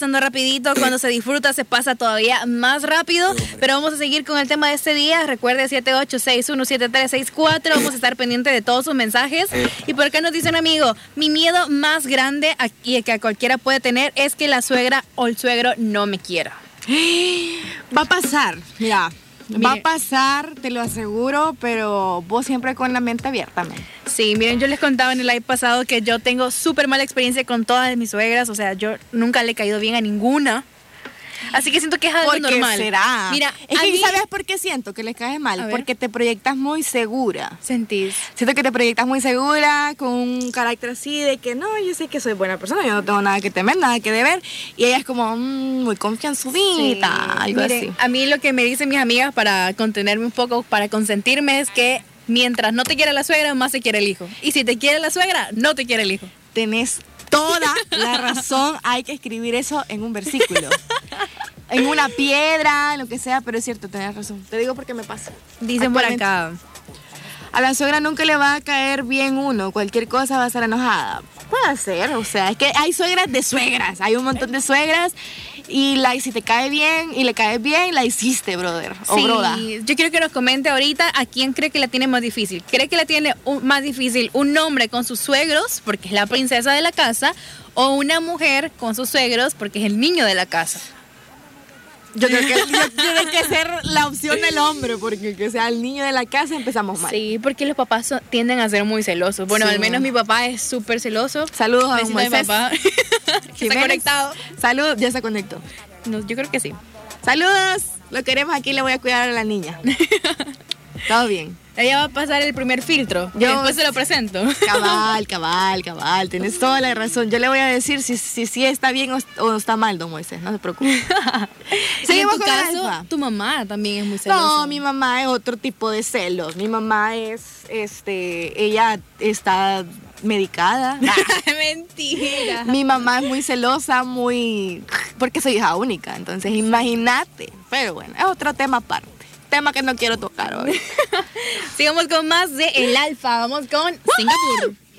pasando rapidito, cuando se disfruta se pasa todavía más rápido, pero vamos a seguir con el tema de este día. Recuerde 78617364, vamos a estar pendientes de todos sus mensajes. Y por acá nos dice un amigo, mi miedo más grande y que cualquiera puede tener es que la suegra o el suegro no me quiera. Va a pasar, mira. Va a pasar, te lo aseguro, pero vos siempre con la mente abierta, man. Sí, miren, yo les contaba en el live pasado que yo tengo súper mala experiencia con todas mis suegras, o sea, yo nunca le he caído bien a ninguna. Así que siento que es algo normal. Será? Mira, es que ¿sabes por qué siento que les caes mal? Porque te proyectas muy segura. Sentís. Siento que te proyectas muy segura, con un carácter así de que no, yo sé que soy buena persona, yo no tengo nada que temer, nada que deber. Y ella es como muy confianzudita, sí, algo miren, así. A mí lo que me dicen mis amigas para contenerme un poco, para consentirme, es que mientras no te quiere la suegra, más se quiere el hijo. Y si te quiere la suegra, no te quiere el hijo. Tenés toda la razón, hay que escribir eso en un versículo. En una piedra, en lo que sea, pero es cierto, tenés razón. Te digo porque me pasa. Dicen por acá. A la suegra nunca le va a caer bien uno, cualquier cosa va a estar enojada. Puede ser, o sea, es que hay suegras de suegras, hay un montón de suegras y si te cae bien y le cae bien, la hiciste, brother o sí, broda. Yo quiero que nos comente ahorita a quién cree que la tiene más difícil. ¿Cree que la tiene más difícil un hombre con sus suegros, porque es la princesa de la casa, o una mujer con sus suegros, porque es el niño de la casa? Yo creo que tiene que ser la opción del hombre, porque que sea el niño de la casa empezamos mal. Sí, porque los papás tienden a ser muy celosos. Bueno, sí. Al menos mi papá es súper celoso. Saludos a mi papá. ¿Está conectado? Salud, ya se conectó. No, yo creo que sí. Saludos, lo queremos aquí, le voy a cuidar a la niña. Todo bien. Ella va a pasar el primer filtro. Después se lo presento. Cabal. Tienes toda la razón. Yo le voy a decir si está bien o está mal, don Moisés. No se preocupe. Seguimos con caso, tu mamá también es muy celosa. No, mi mamá es otro tipo de celos. Mi mamá es, ella está medicada. Mentira. Mi mamá es muy celosa, porque soy hija única. Entonces, imagínate. Pero bueno, es otro tema aparte. Tema que no quiero tocar hoy. Sigamos con más de El Alfa. Vamos con Singapur.